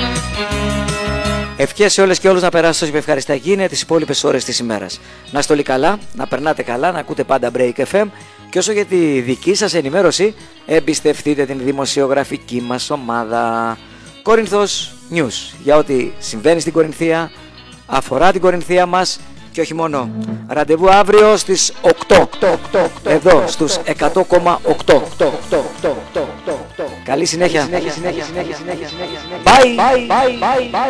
Ευχές σε όλες και όλους να περάσετε όσο ευχαριστά γίνει τις υπόλοιπες ώρες της ημέρας. Να είστε όλοι καλά, να περνάτε καλά, να ακούτε πάντα Break FM και όσο για τη δική σας ενημέρωση, εμπιστευτείτε την δημοσιογραφική μας ομάδα Κόρινθος News για ό,τι συμβαίνει στην Κορινθία, αφορά την Κορινθία μας και όχι μόνο. Ραντεβού αύριο στις 8 εδώ στους 100,8. Καλή συνέχεια. Bye.